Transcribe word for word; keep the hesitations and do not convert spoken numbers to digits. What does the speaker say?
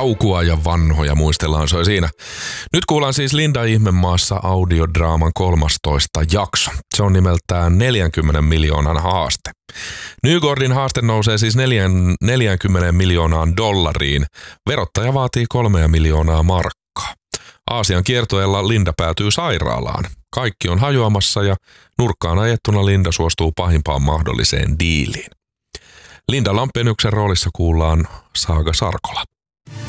Saukua ja vanhoja muistellaan soi siinä. Nyt kuullaan siis Linda Ihmemaassa audiodraaman kolmastoista jakso. Se on nimeltään neljänkymmenen miljoonan haaste. Nygårdin haaste nousee siis neljäkymmentä miljoonaan dollariin. Verottaja vaatii kolmea miljoonaa markkaa. Aasian kiertueella Linda päätyy sairaalaan. Kaikki on hajoamassa ja nurkkaan ajettuna Linda suostuu pahimpaan mahdolliseen diiliin. Linda Lampenyksen roolissa kuullaan Saaga Sarkola.